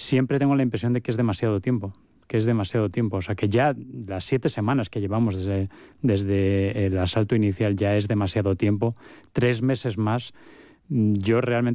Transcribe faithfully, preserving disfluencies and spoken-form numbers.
siempre tengo la impresión de que es demasiado tiempo, que es demasiado tiempo. O sea, que ya las siete semanas que llevamos desde, desde el asalto inicial ya es demasiado tiempo. Tres meses más, yo realmente